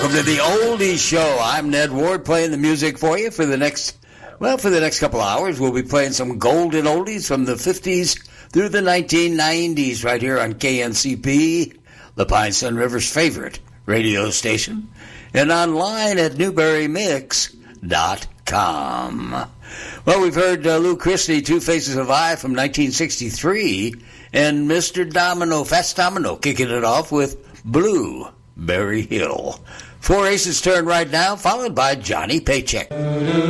Welcome to the Oldies Show. I'm Ned Ward playing the music for you for the next couple hours. We'll be playing some golden oldies from the 50s through the 1990s right here on KNCP, the Pine Sun River's favorite radio station, and online at NewberryMix.com. Well, we've heard Lou Christie, Two Faces of I from 1963, and Mr. Domino, Fats Domino, kicking it off with Blueberry Hill. Four Aces turn right now, followed by Johnny Paycheck.